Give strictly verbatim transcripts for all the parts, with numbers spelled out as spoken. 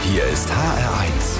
Hier ist H R eins.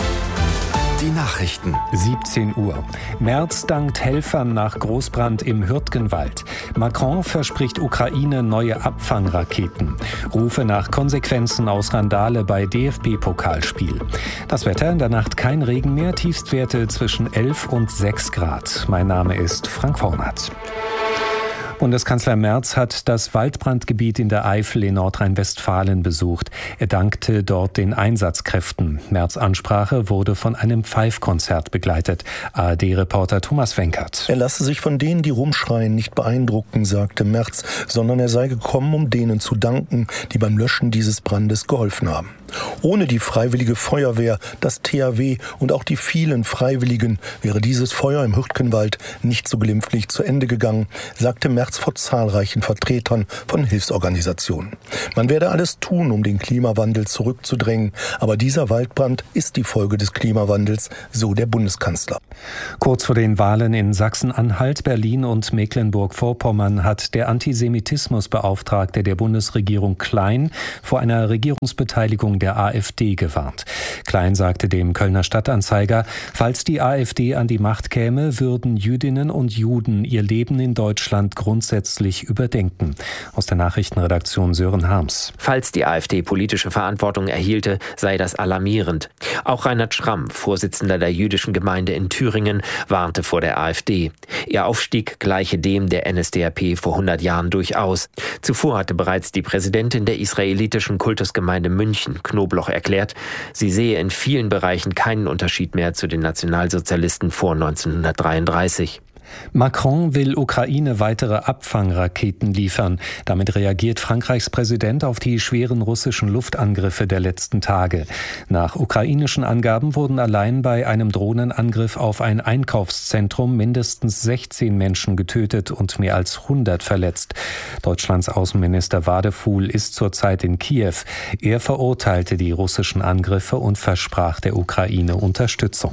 Die Nachrichten. siebzehn Uhr. Merz dankt Helfern nach Großbrand im Hürtgenwald. Macron verspricht Ukraine neue Abfangraketen. Rufe nach Konsequenzen aus Randale bei D F B-Pokalspiel. Das Wetter in der Nacht kein Regen mehr, Tiefstwerte zwischen elf und sechs Grad. Mein Name ist Frank Vornat. Bundeskanzler Merz hat das Waldbrandgebiet in der Eifel in Nordrhein-Westfalen besucht. Er dankte dort den Einsatzkräften. Merz' Ansprache wurde von einem Pfeifkonzert begleitet. A R D-Reporter Thomas Wenkert. Er lasse sich von denen, die rumschreien, nicht beeindrucken, sagte Merz, sondern er sei gekommen, um denen zu danken, die beim Löschen dieses Brandes geholfen haben. Ohne die Freiwillige Feuerwehr, das T H W und auch die vielen Freiwilligen wäre dieses Feuer im Hürtgenwald nicht so glimpflich zu Ende gegangen, sagte Merz vor zahlreichen Vertretern von Hilfsorganisationen. Man werde alles tun, um den Klimawandel zurückzudrängen, aber dieser Waldbrand ist die Folge des Klimawandels, so der Bundeskanzler. Kurz vor den Wahlen in Sachsen-Anhalt, Berlin und Mecklenburg-Vorpommern hat der Antisemitismusbeauftragte der Bundesregierung Klein vor einer Regierungsbeteiligung der AfD gewarnt. Klein sagte dem Kölner Stadtanzeiger, falls die AfD an die Macht käme, würden Jüdinnen und Juden ihr Leben in Deutschland grundsätzlich überdenken. Aus der Nachrichtenredaktion Sören Harms. Falls die AfD politische Verantwortung erhielte, sei das alarmierend. Auch Reinhard Schramm, Vorsitzender der jüdischen Gemeinde in Thüringen, warnte vor der AfD. Ihr Aufstieg gleiche dem der N S D A P vor hundert Jahren durchaus. Zuvor hatte bereits die Präsidentin der israelitischen Kultusgemeinde München, Knobloch, erklärt, sie sehe in vielen Bereichen keinen Unterschied mehr zu den Nationalsozialisten vor neunzehnhundertdreiunddreißig. Macron will Ukraine weitere Abfangraketen liefern. Damit reagiert Frankreichs Präsident auf die schweren russischen Luftangriffe der letzten Tage. Nach ukrainischen Angaben wurden allein bei einem Drohnenangriff auf ein Einkaufszentrum mindestens sechzehn Menschen getötet und mehr als hundert verletzt. Deutschlands Außenminister Wadefuhl ist zurzeit in Kiew. Er verurteilte die russischen Angriffe und versprach der Ukraine Unterstützung.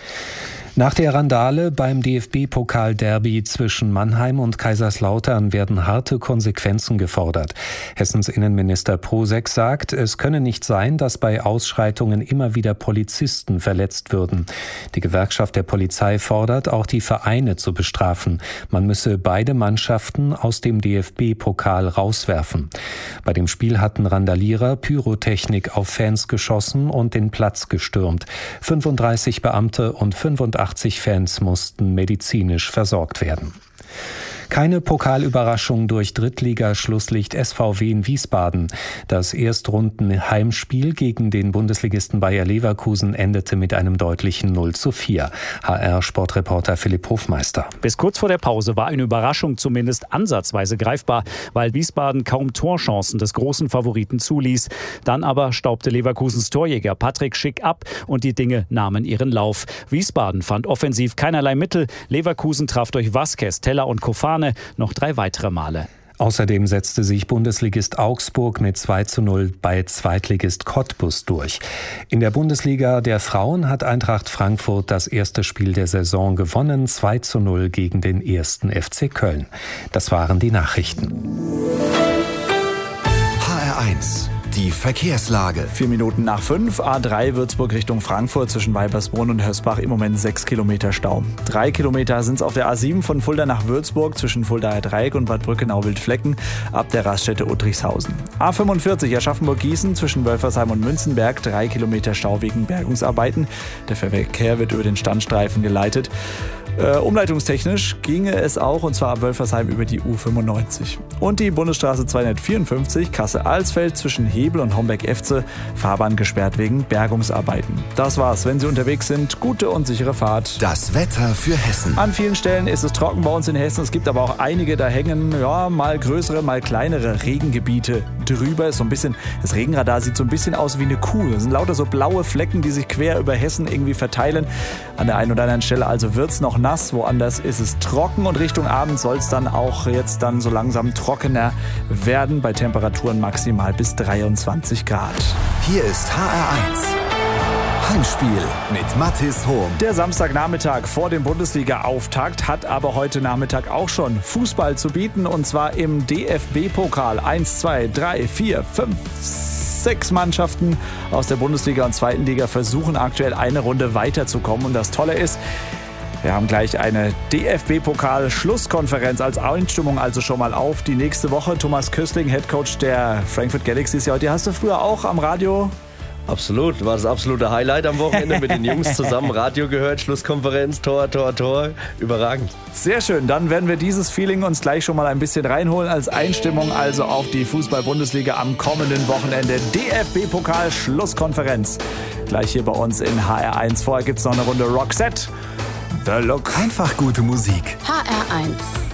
Nach der Randale beim D F B-Pokal-Derby zwischen Mannheim und Kaiserslautern werden harte Konsequenzen gefordert. Hessens Innenminister Prusek sagt, es könne nicht sein, dass bei Ausschreitungen immer wieder Polizisten verletzt würden. Die Gewerkschaft der Polizei fordert, auch die Vereine zu bestrafen. Man müsse beide Mannschaften aus dem D F B-Pokal rauswerfen. Bei dem Spiel hatten Randalierer Pyrotechnik auf Fans geschossen und den Platz gestürmt. fünfunddreißig Beamte und fünfundachtzig Fans mussten medizinisch versorgt werden. Keine Pokalüberraschung durch Drittliga-Schlusslicht S V W in Wiesbaden. Das Erstrunden-Heimspiel gegen den Bundesligisten Bayer Leverkusen endete mit einem deutlichen null zu vier. H R-Sportreporter Philipp Hofmeister. Bis kurz vor der Pause war eine Überraschung zumindest ansatzweise greifbar, weil Wiesbaden kaum Torchancen des großen Favoriten zuließ. Dann aber staubte Leverkusens Torjäger Patrick Schick ab und die Dinge nahmen ihren Lauf. Wiesbaden fand offensiv keinerlei Mittel. Leverkusen traf durch Vasquez, Teller und Kofane noch drei weitere Male. Außerdem setzte sich Bundesligist Augsburg mit zwei zu null bei Zweitligist Cottbus durch. In der Bundesliga der Frauen hat Eintracht Frankfurt das erste Spiel der Saison gewonnen, zwei zu null gegen den ersten F C Köln. Das waren die Nachrichten. H R eins. Die Verkehrslage. Vier Minuten nach fünf, A drei Würzburg Richtung Frankfurt zwischen Weibersbrunn und Hösbach im Moment sechs Kilometer Stau. Drei Kilometer sind es auf der A sieben von Fulda nach Würzburg zwischen Fuldaer Dreieck und Bad Brückenau-Wildflecken ab der Raststätte Uttrichshausen. A fünfundvierzig Aschaffenburg-Gießen zwischen Wölfersheim und Münzenberg, drei Kilometer Stau wegen Bergungsarbeiten. Der Verkehr wird über den Standstreifen geleitet. Äh, umleitungstechnisch ginge es auch, und zwar ab Wölfersheim über die U fünfundneunzig. Und die Bundesstraße zweihundertvierundfünfzig Kassel-Alsfeld zwischen Hebel und Homberg-Efze, Fahrbahn gesperrt wegen Bergungsarbeiten. Das war's. Wenn Sie unterwegs sind, gute und sichere Fahrt. Das Wetter für Hessen. An vielen Stellen ist es trocken bei uns in Hessen. Es gibt aber auch einige, da hängen ja mal größere, mal kleinere Regengebiete drüber. Ist so ein bisschen, das Regenradar sieht so ein bisschen aus wie eine Kuh. Das sind lauter so blaue Flecken, die sich quer über Hessen irgendwie verteilen. An der einen oder anderen Stelle also wird's noch nass, woanders ist es trocken und Richtung Abend soll es dann auch jetzt dann so langsam trockener werden bei Temperaturen maximal bis dreiundzwanzig Grad. Hier ist H R eins. Heimspiel mit Mathis Hohm. Der Samstagnachmittag vor dem Bundesliga-Auftakt hat aber heute Nachmittag auch schon Fußball zu bieten, und zwar im D F B-Pokal. eins, zwei, drei, vier, fünf, Sechs Mannschaften aus der Bundesliga und zweiten Liga versuchen aktuell eine Runde weiterzukommen. Und das Tolle ist, wir haben gleich eine D F B-Pokal-Schlusskonferenz als Einstimmung also schon mal auf die nächste Woche. Thomas Köstling, Headcoach der Frankfurt Galaxies. Ja, die hast du früher auch am Radio? Absolut, war das absolute Highlight am Wochenende mit den Jungs zusammen Radio gehört, Schlusskonferenz, Tor, Tor, Tor, überragend. Sehr schön, dann werden wir dieses Feeling uns gleich schon mal ein bisschen reinholen als Einstimmung also auf die Fußball-Bundesliga am kommenden Wochenende. D F B-Pokal Schlusskonferenz, gleich hier bei uns in H R eins. Vorher gibt es noch eine Runde Roxette. The Look. Einfach gute Musik. H R eins.